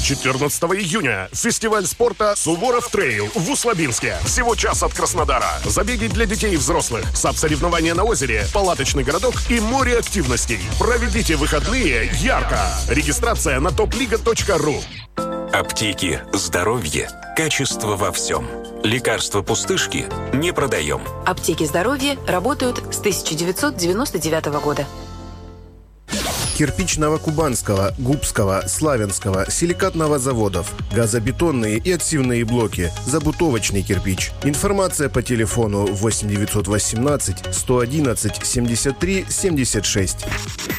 14 июня. Фестиваль спорта «Суворов Трейл» в Услабинске. Всего час от Краснодара. Забеги для детей и взрослых. САП-соревнования на озере, палаточный городок и море активностей. Проведите выходные ярко. Регистрация на topliga.ru. Аптеки. Здоровье. Качество во всем. Лекарства пустышки не продаем. Аптеки здоровья работают с 1999 года. Кирпичного Кубанского, Губского, Славянского, силикатного заводов, газобетонные и активные блоки, забутовочный кирпич. Информация по телефону 8 918 111 73 76.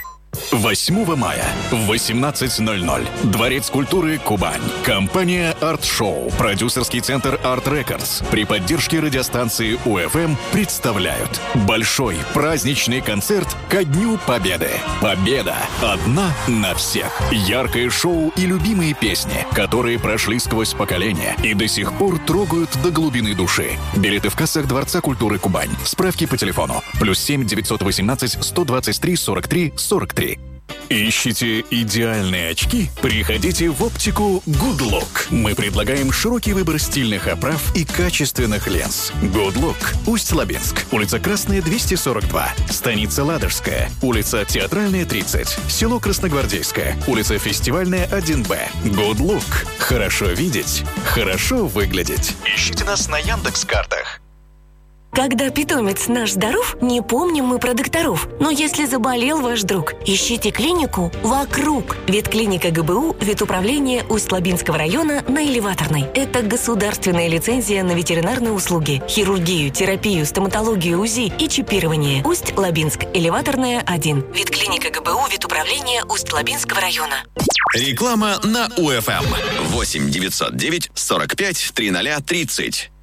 8 мая в 18:00. Дворец культуры «Кубань». Компания «Арт Шоу», продюсерский центр «Арт Рекордс» при поддержке радиостанции УФМ представляют большой праздничный концерт ко Дню Победы. Победа одна на всех. Яркое шоу и любимые песни, которые прошли сквозь поколения и до сих пор трогают до глубины души. Билеты в кассах Дворца культуры «Кубань». Справки по телефону +7 918 123 43 43. Ищите идеальные очки? Приходите в оптику Good Look. Мы предлагаем широкий выбор стильных оправ и качественных линз. Good Look. Усть-Лабинск. Улица Красная, 242. Станица Ладожская. Улица Театральная, 30. Село Красногвардейское. Улица Фестивальная, 1Б. Good Look. Хорошо видеть, хорошо выглядеть. Ищите нас на Яндекс.Картах. Когда питомец наш здоров, не помним мы про докторов. Но если заболел ваш друг, ищите клинику вокруг. Ветклиника ГБУ, ветуправление Усть-Лабинского района на Элеваторной. Это государственная лицензия на ветеринарные услуги, хирургию, терапию, стоматологию, УЗИ и чипирование. Усть-Лабинск, Элеваторная, 1. Ветклиника ГБУ, ветуправление Усть-Лабинского района. Реклама на УФМ. 8 909 45 300 30.